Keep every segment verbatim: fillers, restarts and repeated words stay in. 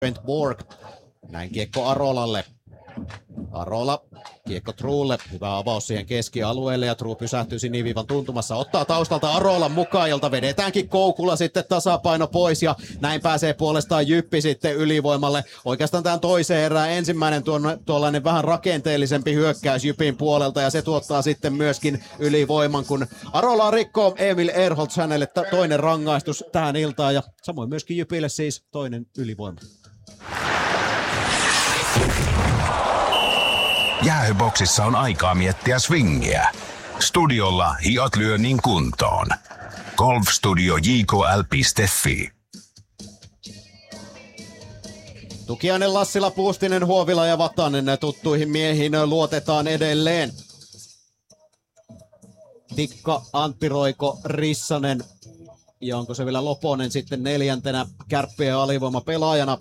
Brent Borg. Näin kiekko Arolalle. Arola, kiekko Truulle, hyvä avaus siihen keskialueelle ja True pysähtyy siniviivan tuntumassa, ottaa taustalta Arolan mukaan, jolta vedetäänkin koukulla sitten tasapaino pois ja näin pääsee puolestaan Jyppi sitten ylivoimalle. Oikeastaan tämän toiseen erään ensimmäinen tuon, tuollainen vähän rakenteellisempi hyökkäys Jypin puolelta ja se tuottaa sitten myöskin ylivoiman, kun Arola rikkoo Emil Erholz, hänelle toinen rangaistus tähän iltaan ja samoin myöskin Jypille siis toinen ylivoima. Jäähyboksissa on aikaa miettiä swingiä. Studiolla hiot lyö niin kuntoon. golfstudio j k l piste f i. Tukiainen, Lassila, Puustinen, Huovila ja Vatanen tuttuihin miehiin luotetaan edelleen. Tikka, Antti Roiko, Rissanen ja onko se vielä Loponen sitten neljäntenä Kärppien alivoima pelaajana.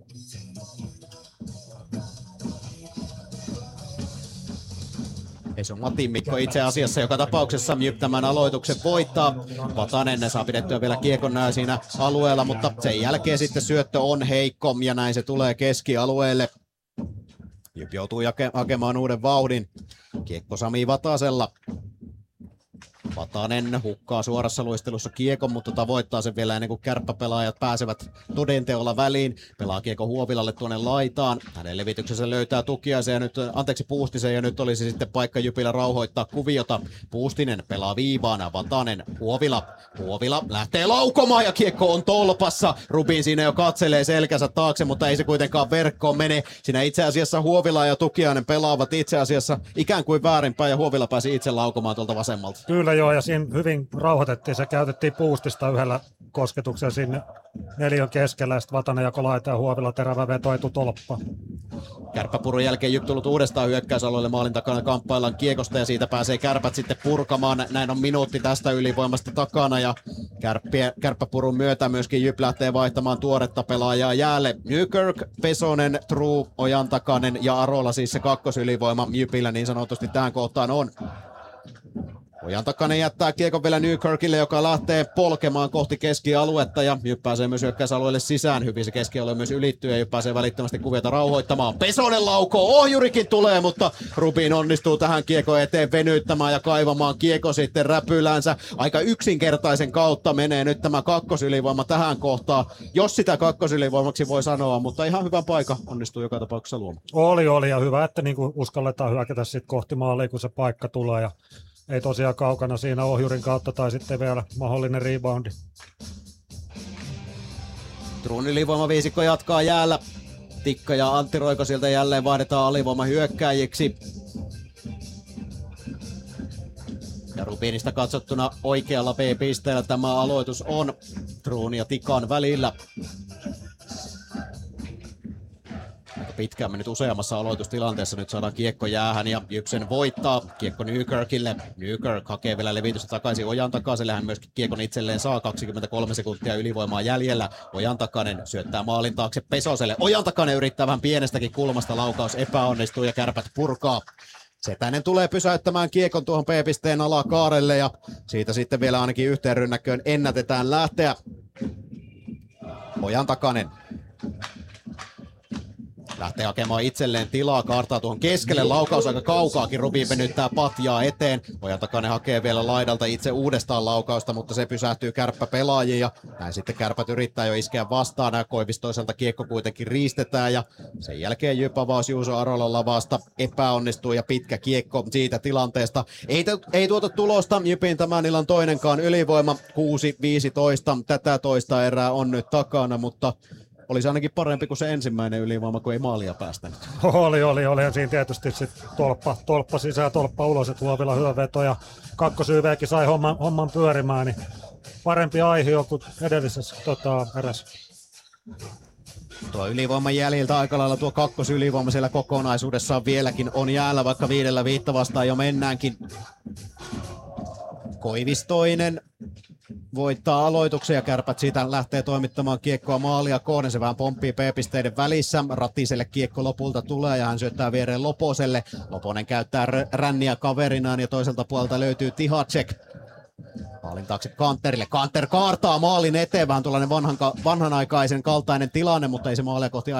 Ei se on Matin Mikko itse asiassa joka tapauksessa Jyp tämän aloituksen voittaa. Vatanen saa pidettyä vielä kiekon siinä alueella, mutta sen jälkeen sitten syöttö on heikko ja näin se tulee keskialueelle. Jyp joutuu jake- hakemaan uuden vauhdin. Kiekko Sami Vatasella. Vatanen hukkaa suorassa luistelussa kiekon, mutta tavoittaa sen vielä ennen kuin kärppäpelaajat pääsevät todenteolla väliin. Pelaa kiekko Huovilalle tuonne laitaan. Hänen levityksensä löytää Tukiaisen ja nyt, anteeksi Puustisen ja nyt olisi sitten paikka Jypillä rauhoittaa kuviota. Puustinen pelaa viivaana, Vatanen, Huovila. Huovila lähtee laukomaan ja kiekko on tolpassa. Rubin siinä jo katselee selkänsä taakse, mutta ei se kuitenkaan verkkoon mene. Siinä itse asiassa Huovila ja Tukiainen pelaavat itse asiassa ikään kuin väärinpäin ja Huovila pääsi itse laukomaan tuolta vasemmalta. Kyllä joo, ja siinä hyvin rauhoitettiin. Se käytettiin Puustista yhdellä kosketuksella sinne neljön keskellä, ja sitten Vatanen jako laita ja Huovila terävä veto etutolppa. Kärppäpurun jälkeen Jyp tullut uudestaan hyökkäysalueelle, maalin takana kamppaillaan kiekosta ja siitä pääsee Kärpät sitten purkamaan. Näin on minuutti tästä ylivoimasta takana ja kärppiä, Kärppäpurun myötä myöskin Jyp lähtee vaihtamaan tuoretta pelaajaa jäälle. Nykirk, Pesonen, True, Ojantakainen ja Arola siis se kakkosylivoima Jypillä niin sanotusti tähän kohtaan on. Ojantakainen jättää kiekon vielä Nykirkille, joka lähtee polkemaan kohti keskialuetta ja Jyp pääsee myös hyökkäysalueelle sisään. Hyvin se keskialue myös ylittyy ja Jyp pääsee välittömästi kuviota rauhoittamaan. Pesonen laukoo, ohjurikin tulee, mutta Rubin onnistuu tähän kiekon eteen venyttämään ja kaivamaan kiekko sitten räpylänsä. Aika yksinkertaisen kautta menee nyt tämä kakkosylivoima tähän kohtaan, jos sitä kakkosylivoimaksi voi sanoa, mutta ihan hyvä paikka onnistuu joka tapauksessa luomaan. Oli, oli ja hyvä, että niinku uskalletaan hyökätä sitten kohti maalia, kun se paikka tulee ja ei tosiaan kaukana siinä ohjurin kautta tai sitten vielä mahdollinen reboundi. Truun ylivoima viisikko jatkaa jäällä. Tikka ja Antti Roiko sieltä jälleen vaihdetaan alivoima hyökkääjiksi. Ja Rubinista katsottuna oikealla B-pisteellä tämä aloitus on Truun ja Tikan välillä. Pitkään mennyt useammassa aloitustilanteessa, nyt saadaan kiekko jäähän ja Jypsen voittaa. Kiekko Nykirkille. Nykirk hakee vielä levitystä takaisin Ojantakaiselle. Hän myöskin kiekon itselleen saa kaksikymmentäkolme sekuntia ylivoimaa jäljellä. Ojantakainen syöttää maalin taakse Pesoselle. Ojantakainen yrittää vähän pienestäkin kulmasta, laukaus epäonnistuu ja Kärpät purkaa. Setänen tulee pysäyttämään kiekon tuohon P-pisteen alakaarelle ja siitä sitten vielä ainakin yhteen rynnäkköön ennätetään lähteä. Ojantakainen lähtee hakemaan itselleen tilaa, kaartaa tuohon keskelle, laukaus aika kaukaakin, Rubin venyttää patjaa eteen. Ojantakainen hakee vielä laidalta itse uudestaan laukausta, mutta se pysähtyy kärppäpelaajiin ja näin sitten Kärpät yrittää jo iskeä vastaan. Nämä Koivistoiselta kiekko kuitenkin riistetään ja sen jälkeen Jyp avaus Juuso Arolan lavasta epäonnistuu ja pitkä kiekko siitä tilanteesta. Ei, te, ei tuota tulosta, Jypin tämän illan toinenkaan ylivoima, kuusi viisitoista. Tätä toista erää on nyt takana, mutta olisi ainakin parempi kuin se ensimmäinen ylivoima, kun ei maalia päästänyt. Oli, oli, oli. Ja siinä tietysti sitten tolppa, tolppa sisään, tolppa ulos, että Huovilla hyvä veto ja kakkosyyveäkin sai homman, homman pyörimään, niin parempi aihio kuin edellisessä tota, erässä. Tuo ylivoiman jäljiltä aika lailla tuo kakkosylivoima siellä kokonaisuudessaan vieläkin on jäällä, vaikka viidellä viitta vastaan jo mennäänkin. Koivistoinen voittaa aloituksen ja Kärpät siitä lähtee toimittamaan kiekkoa maalia kohden. Se vähän pomppii P-pisteiden välissä. Ratiselle kiekko lopulta tulee ja hän syöttää viereen Loposelle. Loponen käyttää ränniä kaverinaan ja toiselta puolelta löytyy Tihacek. Maalin taakse Kanterille. Kanter kaartaa maalin eteen. Vähän tuollainen vanhan, vanhanaikaisen kaltainen tilanne, mutta ei se maalia kohti